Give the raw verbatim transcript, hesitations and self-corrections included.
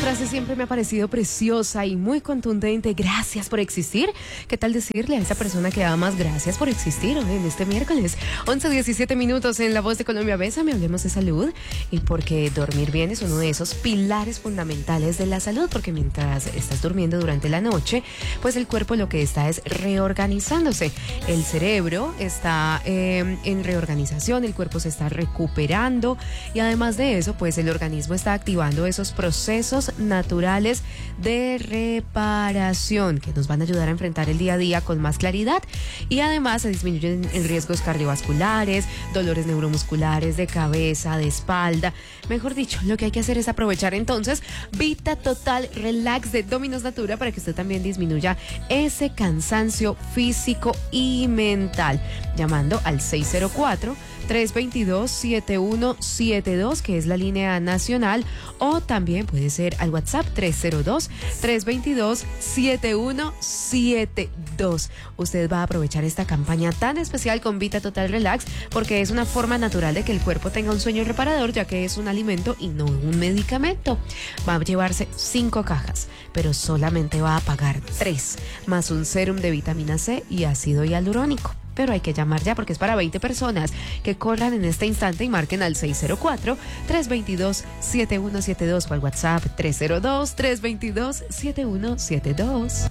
frase siempre me ha parecido preciosa y muy contundente. Gracias por existir. ¿Qué tal decirle a esa persona que amas gracias por existir hoy en este miércoles? once diecisiete minutos en La Voz de Colombia. Bésame, hablemos de salud. Y porque dormir bien es uno de esos pilares fundamentales de la salud, porque mientras estás durmiendo durante la noche, pues el cuerpo lo que está es reorganizándose. El cerebro está eh, en reorganización, el cuerpo se está recuperando y además de eso, pues el organismo está activando esos procesos naturales de reparación que nos van a ayudar a enfrentar el día a día con más claridad, y además se disminuyen en riesgos cardiovasculares, dolores neuromusculares, de cabeza, de espalda. Mejor dicho, lo que hay que hacer es aprovechar entonces Vita Total Relax de Dominos Natura para que usted también disminuya ese cansancio físico y mental, llamando al seis cero cuatro, tres dos dos, siete uno siete dos, que es la línea nacional, o también puede ser al WhatsApp tres cero dos, tres dos dos, siete uno siete dos. Usted va a aprovechar esta campaña tan especial con Vita Total Relax porque es una forma natural de que el cuerpo tenga un sueño reparador, ya que es un alimento y no un medicamento. Va a llevarse cinco cajas, pero solamente va a pagar tres, más un sérum de vitamina C y ácido hialurónico. Pero hay que llamar ya porque es para veinte personas que corran en este instante y marquen al seis cero cuatro, tres dos dos, siete uno siete dos o al WhatsApp tres cero dos, tres dos dos, siete uno siete dos.